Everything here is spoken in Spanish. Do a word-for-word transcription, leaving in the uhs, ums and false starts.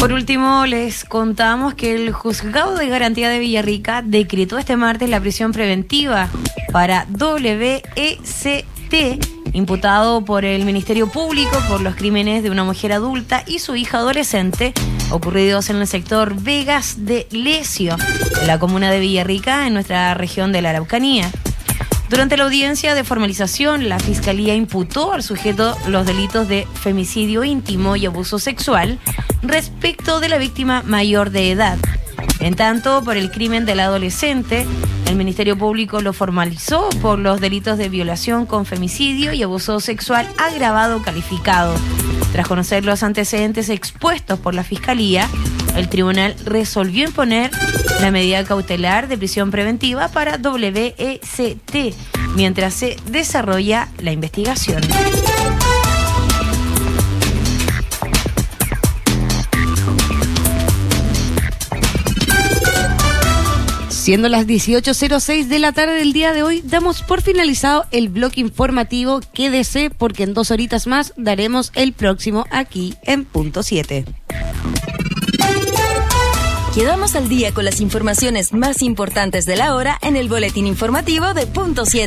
Por último, les contamos que el Juzgado de Garantía de Villarrica decretó este martes la prisión preventiva para W E C T, imputado por el Ministerio Público por los crímenes de una mujer adulta y su hija adolescente, ocurridos en el sector Vegas de Lesio, en la comuna de Villarrica, en nuestra región de la Araucanía. Durante la audiencia de formalización, la Fiscalía imputó al sujeto los delitos de femicidio íntimo y abuso sexual respecto de la víctima mayor de edad. En tanto, por el crimen del adolescente, el Ministerio Público lo formalizó por los delitos de violación con femicidio y abuso sexual agravado calificado. Tras conocer los antecedentes expuestos por la Fiscalía, el tribunal resolvió imponer la medida cautelar de prisión preventiva para W E C T mientras se desarrolla la investigación. Siendo las dieciocho cero seis de la tarde del día de hoy, damos por finalizado el bloque informativo. Quédese porque en dos horitas más daremos el próximo aquí en Punto siete. Quedamos al día con las informaciones más importantes de la hora en el boletín informativo de Punto siete.